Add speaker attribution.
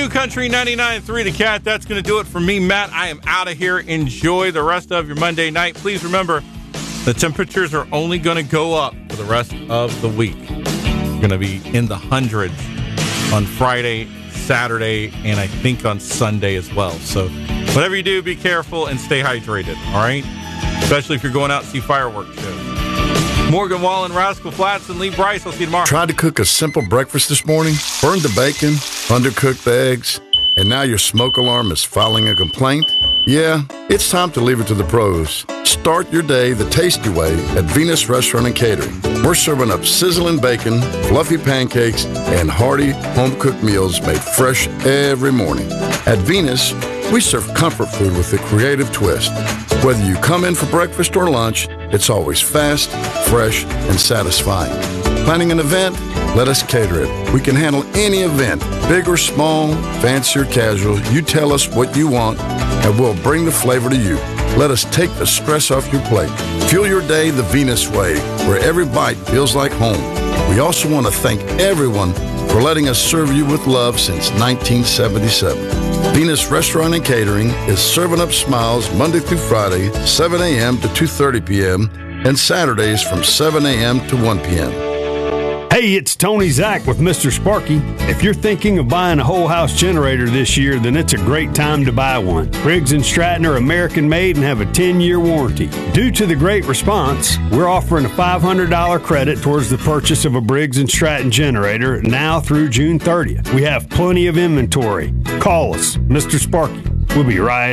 Speaker 1: New Country 99.3 The Cat. That's going to do it for me, Matt. I am out of here. Enjoy the rest of your Monday night. Please remember, the temperatures are only going to go up for the rest of the week. We're going to be in the hundreds on Friday, Saturday, and I think on Sunday as well. So whatever you do, be careful and stay hydrated, all right? Especially if you're going out to see fireworks shows. Morgan Wallen, Rascal Flats, and Lee Bryce. I'll see you tomorrow.
Speaker 2: Tried to cook a simple breakfast this morning, burned the bacon, undercooked the eggs, and now your smoke alarm is filing a complaint? Yeah, it's time to leave it to the pros. Start your day the tasty way at Venus Restaurant and Catering. We're serving up sizzling bacon, fluffy pancakes, and hearty home-cooked meals made fresh every morning. At Venus, we serve comfort food with a creative twist. Whether you come in for breakfast or lunch, it's always fast, fresh, and satisfying. Planning an event? Let us cater it. We can handle any event, big or small, fancy or casual. You tell us what you want, and we'll bring the flavor to you. Let us take the stress off your plate. Fuel your day the Venus way, where every bite feels like home. We also want to thank everyone for letting us serve you with love since 1977. Venus Restaurant and Catering is serving up smiles Monday through Friday, 7 a.m. to 2:30 p.m., and Saturdays from 7 a.m. to 1 p.m.
Speaker 3: Hey, it's Tony Zach with Mr. Sparky. If you're thinking of buying a whole house generator this year, then it's a great time to buy one. Briggs & Stratton are American made and have a 10-year warranty. Due to the great response, we're offering a $500 credit towards the purchase of a Briggs & Stratton generator now through June 30th. We have plenty of inventory. Call us, Mr. Sparky. We'll be right